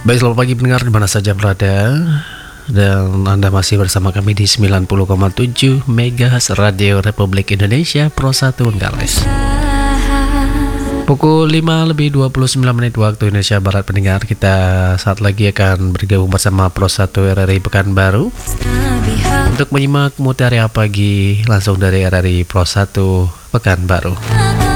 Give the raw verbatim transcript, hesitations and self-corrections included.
Baik, selamat pagi pendengar di mana saja berada. Dan Anda masih bersama kami di sembilan puluh koma tujuh Megahertz Radio Republik Indonesia Pro satu Ungares. Pukul lima lebih dua puluh sembilan menit waktu Indonesia Barat pendengar. Kita saat lagi akan bergabung bersama Pro satu R R I Pekanbaru untuk menyimak Mutiara Pagi langsung dari R R I Pro satu Pekanbaru.